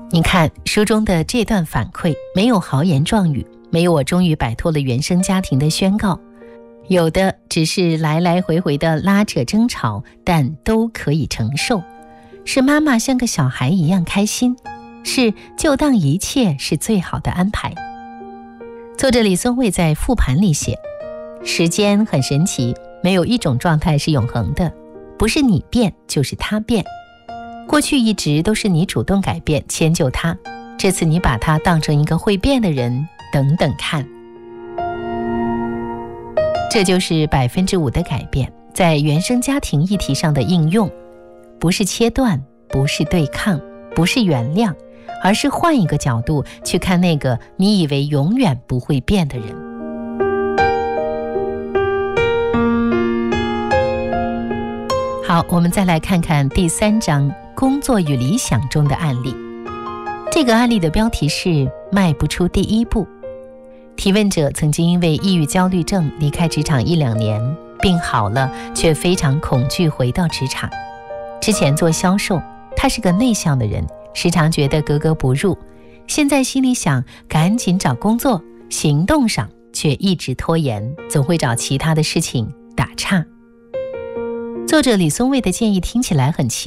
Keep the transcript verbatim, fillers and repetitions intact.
你看书中的这段反馈，没有豪言壮语，没有我终于摆脱了原生家庭的宣告，有的只是来来回回的拉扯争吵，但都可以承受。是妈妈像个小孩一样开心，是就当一切是最好的安排。作者李松蔚在复盘里写，时间很神奇，没有一种状态是永恒的，不是你变就是他变。过去一直都是你主动改变迁就他，这次你把他当成一个会变的人，等等看。这就是百分之五的改变在原生家庭议题上的应用，不是切断，不是对抗，不是原谅，而是换一个角度去看那个你以为永远不会变的人。好，我们再来看看第三章工作与理想中的案例。这个案例的标题是迈不出第一步。提问者曾经因为抑郁焦虑症离开职场一两年，病好了，却非常恐惧回到职场。之前做销售，他是个内向的人，时常觉得格格不入，现在心里想赶紧找工作，行动上却一直拖延，总会找其他的事情打岔。作者李松蔚的建议听起来很奇